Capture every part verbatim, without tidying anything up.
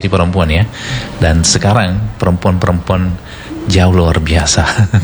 perempuan ya. Dan sekarang perempuan-perempuan jauh luar biasa.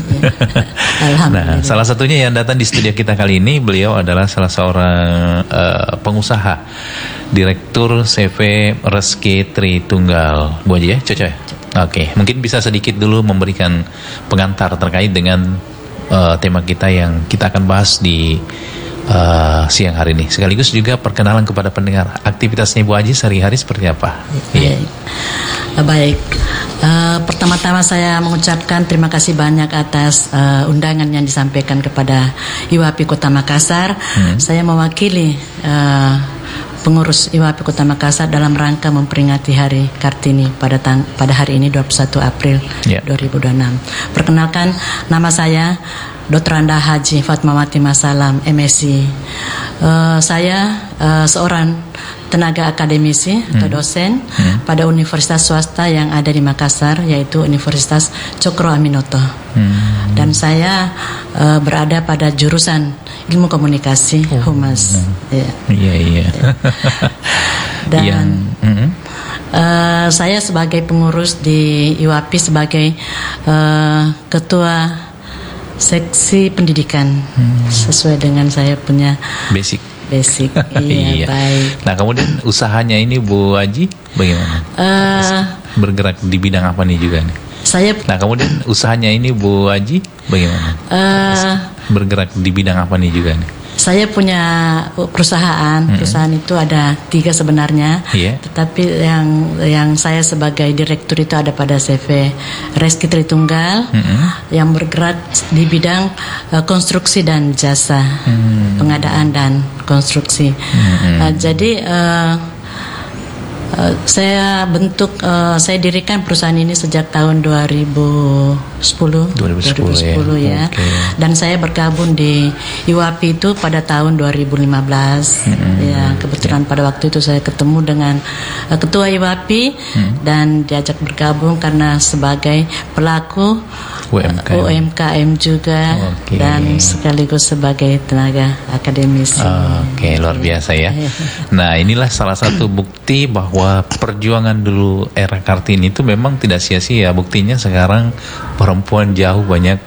Nah, salah satunya yang datang di studio kita kali ini, beliau adalah salah seorang uh, pengusaha, Direktur C V Reski Tritunggal. Bu Haji ya, cocok ya? Oke, mungkin bisa sedikit dulu memberikan pengantar terkait dengan uh, tema kita yang kita akan bahas di uh, siang hari ini. Sekaligus juga perkenalan kepada pendengar, aktivitasnya Bu Haji sehari-hari seperti apa? Iya. Yeah. Baik, uh, pertama-tama saya mengucapkan terima kasih banyak atas uh, undangan yang disampaikan kepada I W A P I Kota Makassar. Hmm. Saya mewakili uh, pengurus I W A P I Kota Makassar dalam rangka memperingati Hari Kartini pada tang- pada hari ini dua puluh satu April yeah. dua ribu dua puluh enam. Perkenalkan, nama saya Doktor Anda Haji Fatmawati Masalam, M Si. Uh, saya uh, seorang tenaga akademisi hmm. atau dosen hmm. pada universitas swasta yang ada di Makassar, yaitu Universitas Cokro Aminoto. Hmm. Dan saya uh, berada pada jurusan ilmu komunikasi, oh. Humas. Iya, iya. iya. Dan yang, mm-hmm. uh, saya sebagai pengurus di I W A P I sebagai uh, ketua seksi pendidikan, hmm. sesuai dengan saya punya basic. Basic, iya, iya. Baik. Nah, kemudian usahanya ini Bu Haji bagaimana? Uh, Bergerak di bidang apa nih juga nih? Saya. Nah, kemudian usahanya ini Bu Haji bagaimana? Uh, Bergerak di bidang apa nih juga nih? Saya punya perusahaan, mm-hmm. perusahaan itu ada tiga sebenarnya, yeah. tetapi yang yang saya sebagai direktur itu ada pada C V Reski Tritunggal, mm-hmm. yang bergerak di bidang uh, konstruksi dan jasa, mm-hmm. pengadaan dan konstruksi. Mm-hmm. Uh, jadi uh, uh, saya bentuk, uh, saya dirikan perusahaan ini sejak tahun dua ribu sepuluh, dua ribu sepuluh ya. Okay. Dan saya bergabung di I W A P I itu pada tahun dua ribu lima belas. Mm-hmm. Ya, kebetulan yeah. pada waktu itu saya ketemu dengan uh, ketua I W A P I mm-hmm. dan diajak bergabung karena sebagai pelaku U M K M, U M K M juga, okay. dan sekaligus sebagai tenaga akademisi. Oke, okay, luar biasa ya. Nah, inilah salah satu bukti bahwa perjuangan dulu era Kartini itu memang tidak sia-sia. Buktinya sekarang perempuan jauh banyak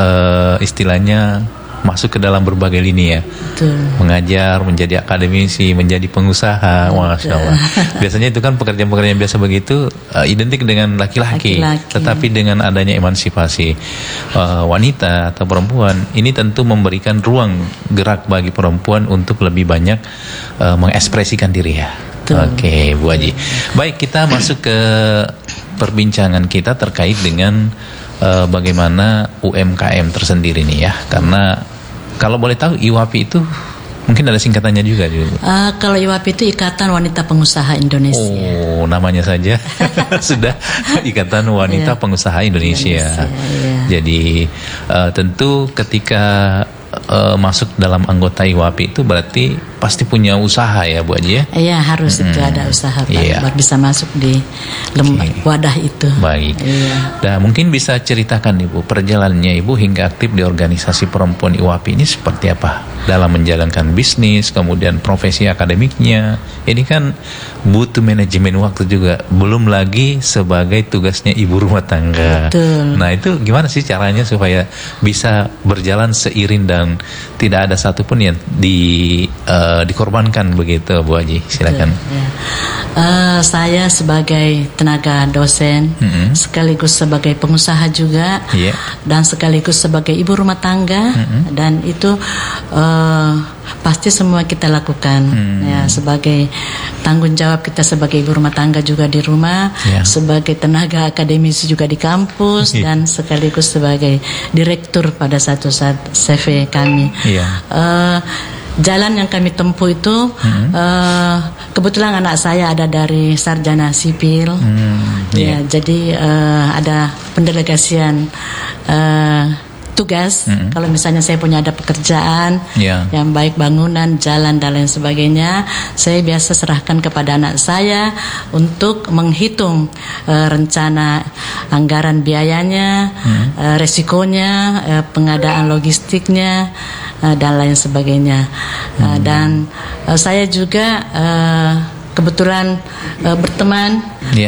uh, istilahnya masuk ke dalam berbagai lini ya. Betul. Mengajar, menjadi akademisi, menjadi pengusaha. Masya Allah. Biasanya itu kan pekerjaan-pekerjaan biasa begitu uh, identik dengan laki-laki. laki-laki. Tetapi dengan adanya emansipasi uh, wanita atau perempuan, ini tentu memberikan ruang gerak bagi perempuan untuk lebih banyak uh, mengekspresikan diri ya. Oke, okay, Bu Haji. Baik, kita masuk ke perbincangan kita terkait dengan uh, bagaimana U M K M tersendiri nih ya. Karena kalau boleh tahu I W A P I itu mungkin ada singkatannya juga juga. Uh, kalau I W A P I itu Ikatan Wanita Pengusaha Indonesia. Oh, namanya saja sudah Ikatan Wanita yeah. Pengusaha Indonesia. Indonesia yeah. Jadi uh, tentu ketika uh, masuk dalam anggota I W A P I itu berarti pasti punya usaha ya Bu Haji ya? Iya, harus hmm. itu ada usaha Pak, yeah. baru bisa masuk di lembaga okay. wadah itu. Baik. Iya. Dan mungkin bisa ceritakan Ibu perjalanannya Ibu hingga aktif di organisasi perempuan I W A P I ini seperti apa dalam menjalankan bisnis, kemudian profesi akademiknya. Ini kan butuh manajemen waktu juga, belum lagi sebagai tugasnya ibu rumah tangga. Betul. Nah, itu gimana sih caranya supaya bisa berjalan seiring dan tidak ada satupun yang di uh, dikorbankan begitu Bu Haji? Silakan. Ya. Uh, saya sebagai tenaga dosen, mm-hmm. sekaligus sebagai pengusaha juga, yeah. dan sekaligus sebagai ibu rumah tangga, mm-hmm. dan itu uh, pasti semua kita lakukan, mm. ya, sebagai tanggung jawab kita sebagai ibu rumah tangga juga di rumah, yeah. sebagai tenaga akademisi juga di kampus, yeah. dan sekaligus sebagai direktur pada satu saat C V kami. Yeah. Uh, Jalan yang kami tempuh itu, mm-hmm. uh, kebetulan anak saya ada dari sarjana sipil, mm, yeah. ya, jadi uh, ada pendelegasian uh, tugas. Mm-hmm. Kalau misalnya saya punya ada pekerjaan, yeah. yang baik bangunan, jalan dan lain sebagainya, saya biasa serahkan kepada anak saya untuk menghitung uh, rencana anggaran biayanya, mm-hmm. uh, resikonya, uh, pengadaan logistiknya, Uh, dan lain sebagainya. uh, hmm. Dan uh, saya juga uh, kebetulan uh, berteman